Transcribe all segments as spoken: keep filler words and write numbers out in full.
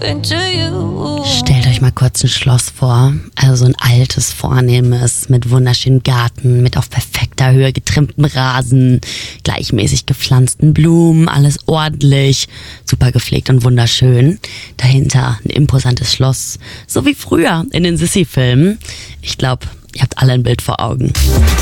Stellt euch mal kurz ein Schloss vor, also so ein altes, vornehmes, mit wunderschönem Garten, mit auf perfekter Höhe getrimmtem Rasen, gleichmäßig gepflanzten Blumen, alles ordentlich, super gepflegt und wunderschön. Dahinter ein imposantes Schloss, so wie früher in den Sissi-Filmen. Ich glaube, ihr habt alle ein Bild vor Augen.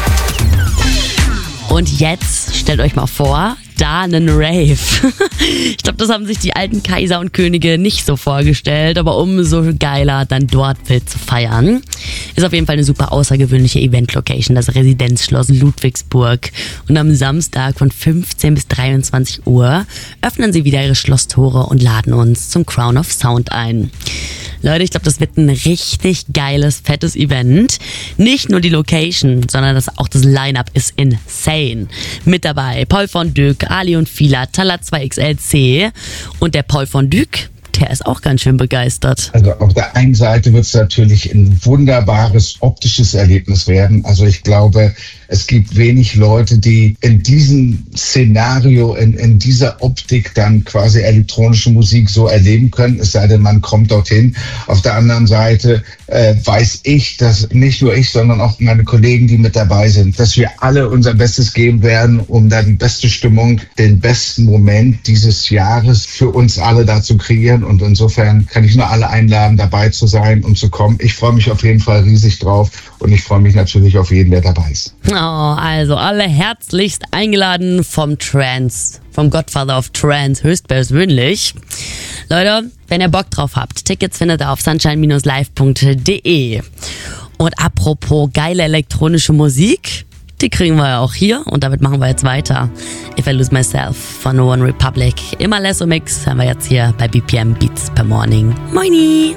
Und jetzt stellt euch mal vor, da einen Rave. Ich glaube, das haben sich die alten Kaiser und Könige nicht so vorgestellt, aber umso geiler, dann dort wild zu feiern. Ist auf jeden Fall eine super außergewöhnliche Event-Location, das Residenzschloss Ludwigsburg. Und am Samstag von fünfzehn bis dreiundzwanzig Uhr öffnen sie wieder ihre Schlosstore und laden uns zum Crown of Sound ein. Leute, ich glaube, das wird ein richtig geiles, fettes Event. Nicht nur die Location, sondern das, auch das Line-Up ist insane. Mit dabei Paul von Dyk, Ali und Fila, Talat zwei X L C und der Paul von Dyk, der ist auch ganz schön begeistert. Also auf der einen Seite wird es natürlich ein wunderbares optisches Erlebnis werden. Also ich glaube, es gibt wenig Leute, die in diesem Szenario, in, in dieser Optik dann quasi elektronische Musik so erleben können, es sei denn, man kommt dorthin. Auf der anderen Seite äh, weiß ich, dass nicht nur ich, sondern auch meine Kollegen, die mit dabei sind, dass wir alle unser Bestes geben werden, um dann die beste Stimmung, den besten Moment dieses Jahres für uns alle da zu kreieren. Und insofern kann ich nur alle einladen, dabei zu sein und zu kommen. Ich freue mich auf jeden Fall riesig drauf und ich freue mich natürlich auf jeden, der dabei ist. Oh, also alle herzlichst eingeladen vom Trance, vom Godfather of Trance, höchstpersönlich. Leute, wenn ihr Bock drauf habt, Tickets findet ihr auf sunshine dash live punkt de. Und apropos geile elektronische Musik, die kriegen wir ja auch hier und damit machen wir jetzt weiter. If I Lose Myself von One Republic. Immer Less Mix haben wir jetzt hier bei B P M Beats per Morning. Moini!